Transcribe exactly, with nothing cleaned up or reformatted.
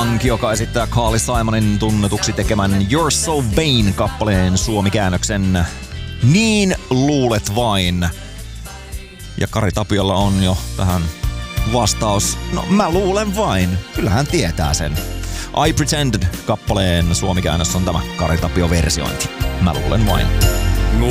Funk, joka esittää Carly Simonin tunnetuksi tekemän You're So Vain-kappaleen suomikäännöksen Niin luulet vain. Ja Kari Tapiolla on jo tähän vastaus. No mä luulen vain. Kyllähän tietää sen. I Pretended -kappaleen suomikäännös on tämä Kari Tapio versiointi. Mä luulen vain.